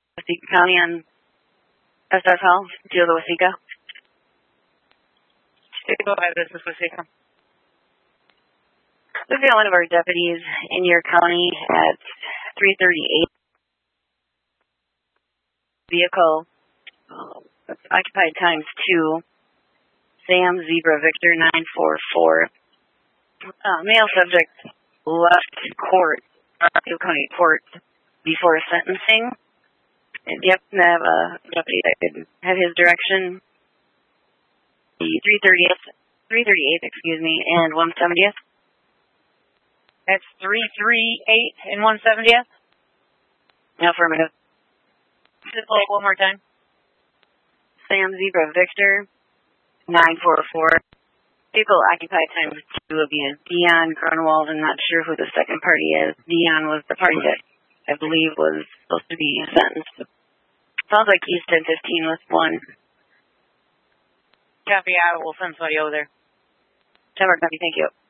Waseca County on SSL, deal with Waseca. Go ahead, this is Waseca. We've got one of our deputies in your county at 338. Vehicle occupied times 2. Sam Zebra Victor 944. Male subject left court, County Court, before sentencing. Yep, I have a deputy that could have his direction. The 338, and 170th. That's 338 and 170th? Affirmative. Just play it one more time. Sam Zebra Victor 944. Vehicle occupied times 2 will be Dion Grunwald. I'm not sure who the second party is. Dion was the party that I believe was supposed to be sentenced. Sounds like East 1015 was 1. Copy, I will send somebody over there. Copy, thank you.